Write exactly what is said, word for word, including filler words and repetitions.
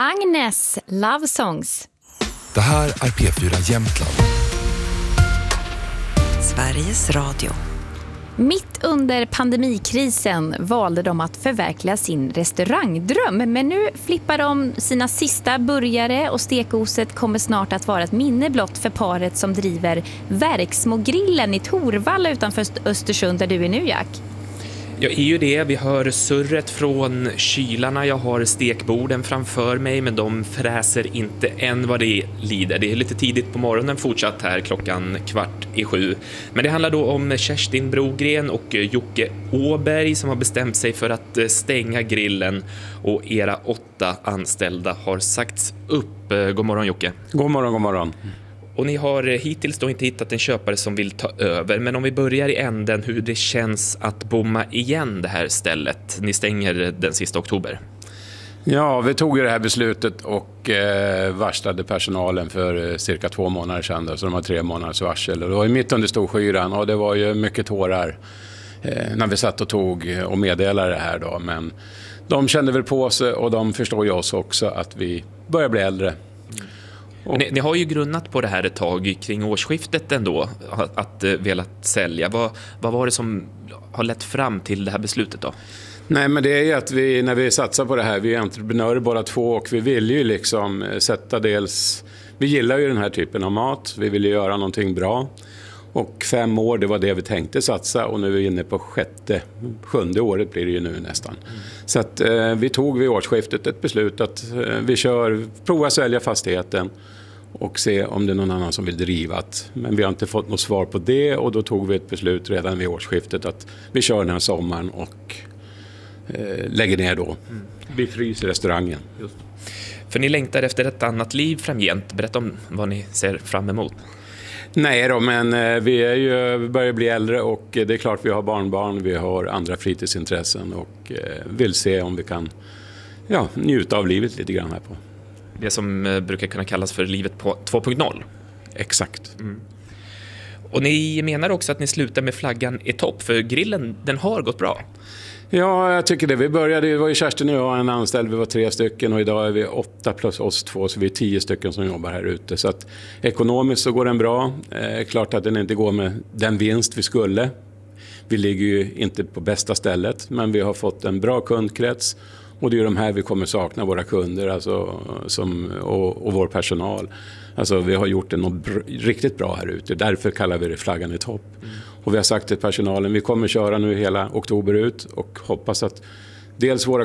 Agnes, Love Songs. Det här är P fyra Jämtland. Sveriges Radio. Mitt under pandemikrisen valde de att förverkliga sin restaurangdröm. Men nu flippar de sina sista burgare och stekoset kommer snart att vara ett minne blott för paret som driver Verksmogrillen i Torvalla utanför Östersund där du är nu, Jack. Jag är ju det. Vi hör surret från kylarna. Jag har stekborden framför mig, men de fräser inte än vad det lider. Det är lite tidigt på morgonen fortsatt här, klockan kvart i sju. Men det handlar då om Kerstin Brogren och Jocke Åberg som har bestämt sig för att stänga grillen, och era åtta anställda har sagts upp. God morgon, Jocke. God morgon, god morgon. Och ni har hittills då inte hittat en köpare som vill ta över. Men om vi börjar i änden, hur det känns att bomma igen det här stället. Ni stänger den sista oktober. Ja, vi tog ju det här beslutet och eh, varslade personalen för eh, cirka två månader sedan. Då, så de har tre månaders varsel. Och det var ju mitt under storskyran och det var ju mycket tårar eh, när vi satt och tog och meddelade det här då. Men de kände väl på sig och de förstår ju oss också att vi börjar bli äldre. Ni, ni har ju grunnat på det här ett tag kring årsskiftet ändå, att, att uh, velat sälja. Vad, vad var det som har lett fram till det här beslutet då? Nej, men det är ju att vi, när vi satsar på det här, vi är entreprenörer båda två och vi vill ju liksom sätta dels, vi gillar ju den här typen av mat, vi vill ju göra någonting bra. Och fem år, det var det vi tänkte satsa och nu är vi inne på sjätte, sjunde året blir det ju nu nästan. Mm. Så att eh, vi tog vid årsskiftet ett beslut att eh, vi kör, prova sälja fastigheten och se om det är någon annan som vill driva det. Men vi har inte fått något svar på det och då tog vi ett beslut redan vid årsskiftet att vi kör den här sommaren och eh, lägger ner då. Mm. Vi fryser restaurangen. Just. För ni längtar efter ett annat liv framgent. Berätta om vad ni ser fram emot. Nej då, men vi, är ju, vi börjar bli äldre och det är klart vi har barnbarn, vi har andra fritidsintressen och vill se om vi kan ja, njuta av livet lite grann här på. Det som brukar kunna kallas för livet på två punkt noll. Exakt. Mm. Och ni menar också att ni slutar med flaggan i topp, för grillen den har gått bra. Ja, jag tycker det. Vi började, det var ju Kerstin och jag en anställd, vi var tre stycken och idag är vi åtta plus oss två, så vi är tio stycken som jobbar här ute. Så att ekonomiskt så går den bra. Eh, klart att den inte går med den vinst vi skulle. Vi ligger ju inte på bästa stället, men vi har fått en bra kundkrets och det är ju de här vi kommer sakna, våra kunder alltså, som, och, och vår personal. Alltså vi har gjort det något br- riktigt bra här ute, därför kallar vi det flaggan i topp. Mm. Och vi har sagt till personalen, vi kommer köra nu hela oktober ut och hoppas att dels våra